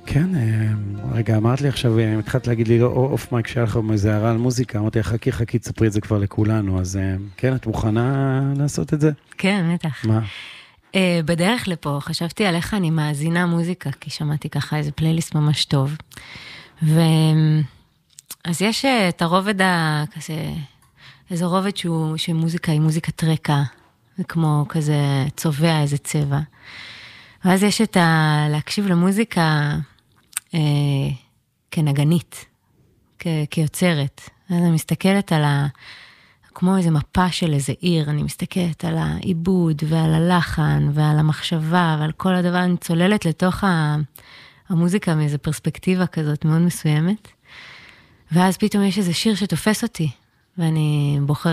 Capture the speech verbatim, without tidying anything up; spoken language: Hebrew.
כן, רגע, אמרת לי עכשיו, התחלת להגיד לי, לא, אוף מייק שהיה לך איזה הערה על מוזיקה, אמרתי, חכי, חכי, תספרי את זה כבר לכולנו, אז כן, את מוכנה לעשות את זה? כן, בטח. מה? בדרך לפה, חשבתי עליך, אני מאזינה מוזיקה, כי שמעתי ככה איזה פלייליסט ממש טוב, ו... אז יש את הרובד כזה, איזה רובד שהוא, שמוזיקה היא מוזיקת רקע, זה כמו כזה צובע איזה צבע. ואז יש את ה... להקשיב למוזיקה אה, כנגנית, כ... כיוצרת. אז אני מסתכלת על ה... כמו איזה מפה של איזה עיר, אני מסתכלת על העיבוד ועל הלחן ועל המחשבה ועל כל הדבר, אני צוללת לתוך ה... המוזיקה מאיזו פרספקטיבה כזאת מאוד מסוימת. ואז פתאום יש איזה שיר שתופס אותי, ואני בוחרת